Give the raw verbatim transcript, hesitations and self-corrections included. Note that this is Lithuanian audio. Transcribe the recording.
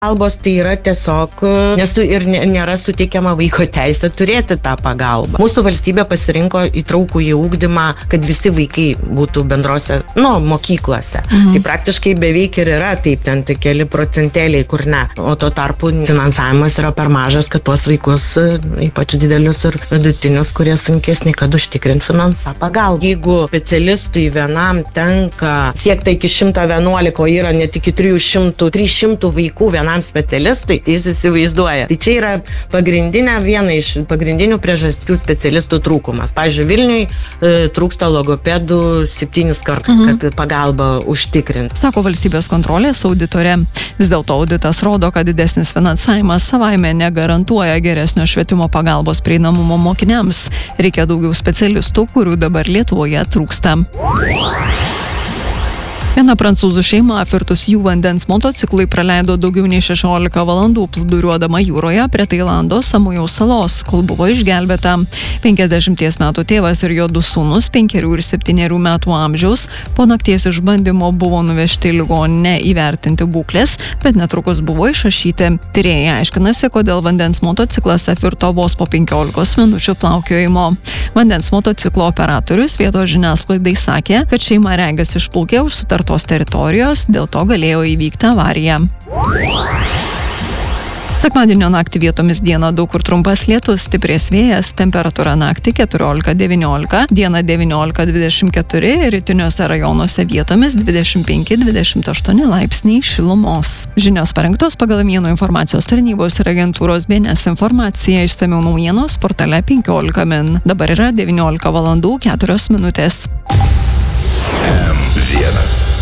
Pagalbos tai yra tiesiog, nes ir nėra suteikiama vaiko teisė turėti tą pagalbą. Mūsų valstybė pasirinko įtraukų į ugdymą, kad visi vaikai būtų bendrose, nu, mokyklose. Mhm. Tai praktiškai beveik ir yra taip, ten tik keli procentėliai, kur ne. O tuo tarpu finansavimas yra per mažas, kad tuos vaikus, ypač didelius ir vidutinius, kurie sunkesni, kad užtikrint finansą pagalbą. Jeigu specialistui vienam tenka siekti iki šimto vienuolika, o yra net iki trijų šimtų, trijų šimtų vaikų vienam specialistui, jis įsivaizduoja. Tai čia yra pagrindinė, viena iš pagrindinių priežasčių specialistų trūkumas. Pavyzdžiui, Vilniui e, trūksta logopedų septynis kartus, mhm. kad pagalbą užtikrint. Sako valstybės kontrolės auditorė. Vis dėlto auditas rodo, kad didesnis finansavimas savaime negarantuoja geresnio švietimo pagalbos prieinamumo mokiniams. Reikia daugiau specialistų, kurių dabar Lietuvoje trūksta. Viena prancūzų šeima apvirtus jų vandens motociklui praleido daugiau nei šešiolika valandų plūduriuodama jūroje prie Tailando Samujaus salos, kol buvo išgelbėta. penkiasdešimties metų tėvas ir jo du sūnus, penkerių ir septynerių metų amžiaus, po nakties išbandymo buvo nuvežti į ligoninę įvertinti būklės, bet netrukus buvo išrašyti. Tyrėjai aiškinasi, kodėl vandens motociklas apvirto vos po penkiolikos minučių plaukiojimo. Vandens motociklo operatorius vietos žiniasklaidai sakė, kad šeima regis išplaukė už sutartą tos teritorijos, dėl to galėjo įvykti avarija. Sekmadienio naktį vietomis dieną daug kur trumpas lietus, stiprės vėjas, temperatūra naktį keturiolika devyniolika, dieną devyniolika dvidešimt keturi, rytiniuose rajonuose vietomis dvidešimt penki dvidešimt aštuoni laipsniai šilumos. Žinios parengtos pagal Mienų informacijos tarnybos ir agentūros B N S informaciją, išsamiau naujienos portale penkiolika min. Dabar yra devyniolika valandų keturios minutės. M vienas.